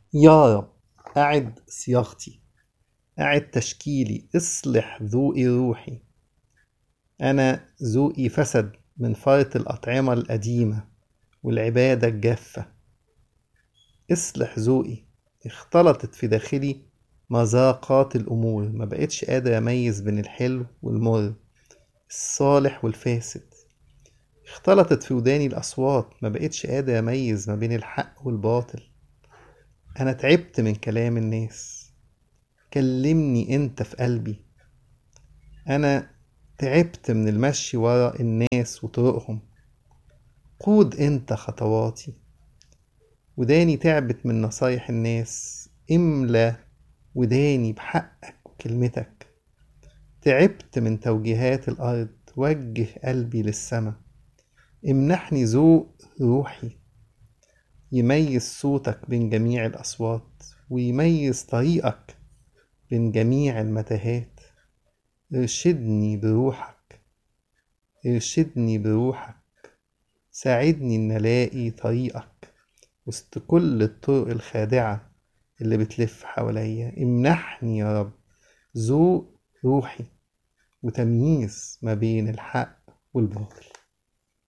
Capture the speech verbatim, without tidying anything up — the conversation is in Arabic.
يا رب أعد صياغتي، أعد تشكيلي، اصلح ذوقي روحي. أنا ذوقي فسد من فرط الأطعمة القديمة والعبادة الجافة. اصلح ذوقي، اختلطت في داخلي مذاقات الأمور، ما بقتش قادر أميز بين الحلو والمر، الصالح والفاسد. اختلطت في وداني الأصوات، ما بقتش قادر أميز ما بين الحق والباطل. أنا تعبت من كلام الناس، كلمني أنت في قلبي. أنا تعبت من المشي ورا الناس وطرقهم، قود أنت خطواتي. وداني تعبت من نصايح الناس، املى وداني بحقك وكلمتك. تعبت من توجيهات الأرض، وجه قلبي للسما. امنحني ذوق روحي يميز صوتك بين جميع الأصوات، ويميز طريقك بين جميع المتاهات. ارشدني بروحك، ارشدني بروحك، ساعدني إن ألاقي طريقك وسط كل الطرق الخادعة اللي بتلف حواليا. امنحني يا رب ذوق روحي وتمييز ما بين الحق والباطل.